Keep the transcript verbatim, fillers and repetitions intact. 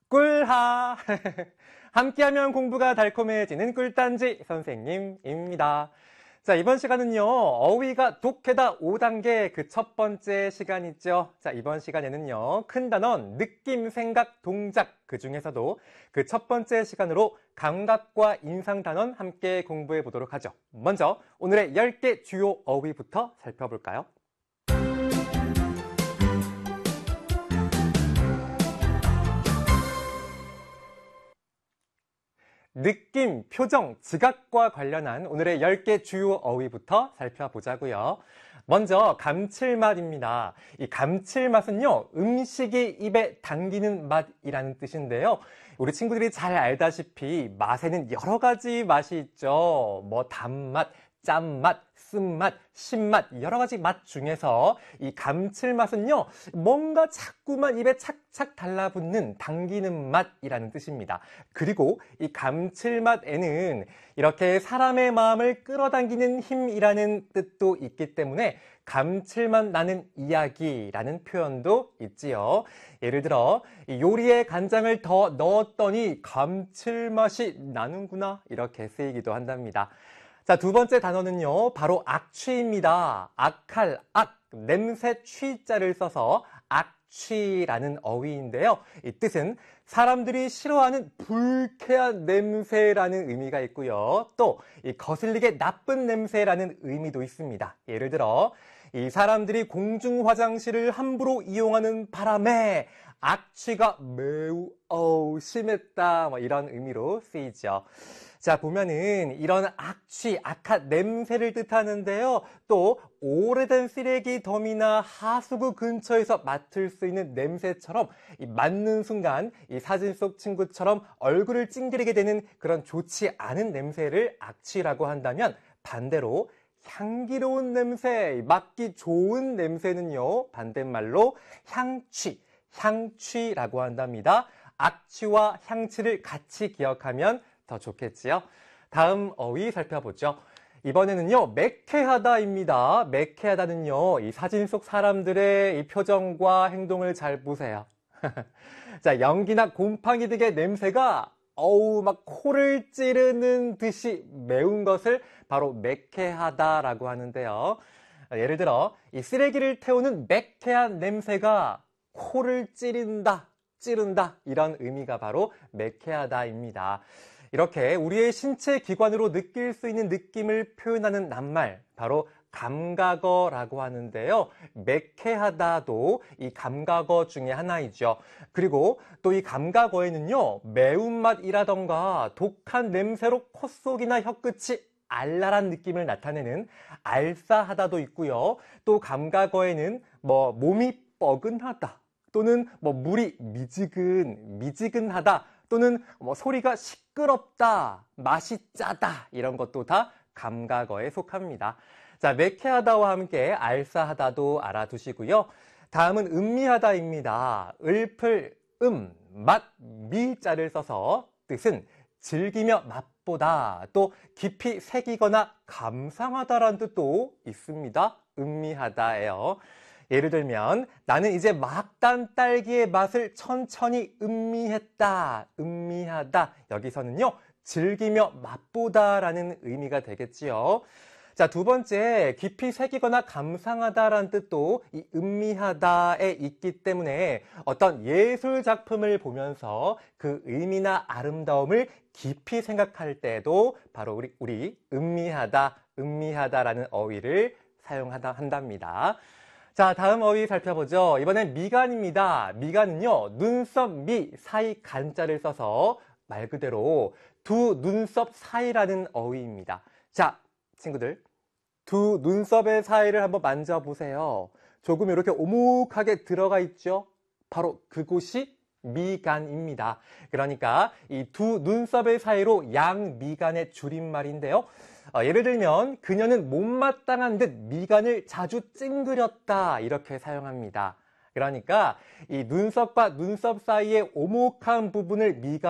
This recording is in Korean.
꿀하! 함께하면 공부가 달콤해지는 꿀단지 선생님입니다. 자, 이번 시간은요, 어휘가 독해다 오 단계 그 첫 번째 시간이죠. 자, 이번 시간에는요, 큰 단어, 느낌, 생각, 동작, 그 중에서도 그 첫 번째 시간으로 감각과 인상 단원 함께 공부해 보도록 하죠. 먼저 오늘의 열 개 주요 어휘부터 살펴볼까요? 느낌, 표정, 지각과 관련한 오늘의 열 개 주요 어휘부터 살펴보자고요. 먼저 감칠맛입니다. 이 감칠맛은요, 음식이 입에 당기는 맛이라는 뜻인데요. 우리 친구들이 잘 알다시피 맛에는 여러 가지 맛이 있죠. 뭐 단맛, 짠맛, 쓴맛, 신맛, 여러 가지 맛 중에서 이 감칠맛은요, 뭔가 자꾸만 입에 착착 달라붙는 당기는 맛이라는 뜻입니다. 그리고 이 감칠맛에는 이렇게 사람의 마음을 끌어당기는 힘이라는 뜻도 있기 때문에 감칠맛 나는 이야기라는 표현도 있지요. 예를 들어 요리에 간장을 더 넣었더니 감칠맛이 나는구나, 이렇게 쓰이기도 한답니다. 자, 두 번째 단어는요, 바로 악취입니다. 악할, 악, 냄새 취자를 써서 악취라는 어휘인데요. 이 뜻은 사람들이 싫어하는 불쾌한 냄새라는 의미가 있고요. 또 이 거슬리게 나쁜 냄새라는 의미도 있습니다. 예를 들어 이 사람들이 공중 화장실을 함부로 이용하는 바람에 악취가 매우 어우, 심했다, 뭐 이런 의미로 쓰이죠. 자, 보면은 이런 악취, 악한 냄새를 뜻하는데요. 또 오래된 쓰레기 더미나 하수구 근처에서 맡을 수 있는 냄새처럼 이 맡는 순간 이 사진 속 친구처럼 얼굴을 찡그리게 되는 그런 좋지 않은 냄새를 악취라고 한다면, 반대로 향기로운 냄새, 맡기 좋은 냄새는요, 반대말로 향취, 향취라고 한답니다. 악취와 향취를 같이 기억하면 더 좋겠지요. 다음 어휘 살펴보죠. 이번에는요, 매캐하다입니다. 매캐하다는요, 이 사진 속 사람들의 이 표정과 행동을 잘 보세요. 자, 연기나 곰팡이 등의 냄새가 어우, 막 코를 찌르는 듯이 매운 것을 바로 매캐하다라고 하는데요. 예를 들어 이 쓰레기를 태우는 매캐한 냄새가 코를 찌른다, 찌른다, 이런 의미가 바로 매캐하다입니다. 이렇게 우리의 신체 기관으로 느낄 수 있는 느낌을 표현하는 낱말, 바로 감각어라고 하는데요. 매캐하다도 이 감각어 중에 하나이죠. 그리고 또 이 감각어에는요, 매운맛이라던가 독한 냄새로 콧속이나 혀끝이 알랄한 느낌을 나타내는 알싸하다도 있고요. 또 감각어에는 뭐 몸이 뻐근하다, 또는 뭐 물이 미지근, 미지근하다, 또는 뭐 소리가 시끄럽다, 맛이 짜다, 이런 것도 다 감각어에 속합니다. 자, 매캐하다와 함께 알싸하다도 알아두시고요. 다음은 음미하다입니다. 을풀, 음, 맛, 미자를 써서 뜻은 즐기며 맛보다, 또 깊이 새기거나 감상하다라는 뜻도 있습니다. 음미하다예요. 예를 들면 나는 이제 막단 딸기의 맛을 천천히 음미했다, 음미하다. 여기서는요, 즐기며 맛보다라는 의미가 되겠지요. 자, 두 번째, 깊이 새기거나 감상하다라는 뜻도 이 음미하다에 있기 때문에 어떤 예술 작품을 보면서 그 의미나 아름다움을 깊이 생각할 때도 바로 우리, 우리 음미하다, 음미하다라는 어휘를 사용하다 한답니다. 자, 다음 어휘 살펴보죠. 이번엔 미간입니다. 미간은요, 눈썹 미 사이 간자를 써서 말 그대로 두 눈썹 사이라는 어휘입니다. 자, 친구들, 두 눈썹의 사이를 한번 만져보세요. 조금 이렇게 오목하게 들어가 있죠? 바로 그곳이 미간입니다. 그러니까 이 두 눈썹의 사이로 양미간의 줄임말인데요. 어, 예를 들면 그녀는 못마땅한 듯 미간을 자주 찡그렸다, 이렇게 사용합니다. 그러니까 이 눈썹과 눈썹 사이의 오목한 부분을 미간